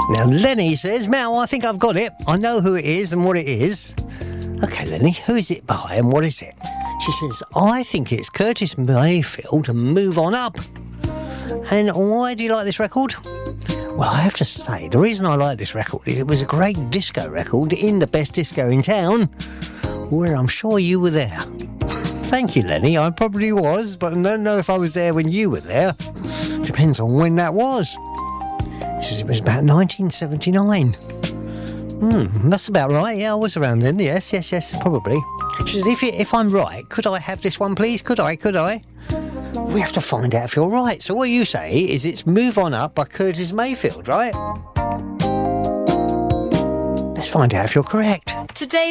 Now, Lenny says, Mal, I think I've got it. I know who it is and what it is. OK, Lenny, who is it by and what is it? She says, I think it's Curtis Mayfield, Move On Up. And why do you like this record? Well, I have to say, the reason I like this record is it was a great disco record in the best disco in town, where I'm sure you were there. Thank you, Lenny. I probably was, but I don't know if I was there when you were there. Depends on when that was. She says it was about 1979. That's about right. Yeah, I was around then. Yes, probably. She says, if I'm right, could I have this one, please? Could I? We have to find out if you're right. So what you say is it's Move On Up by Curtis Mayfield, right? Let's find out if you're correct. Today.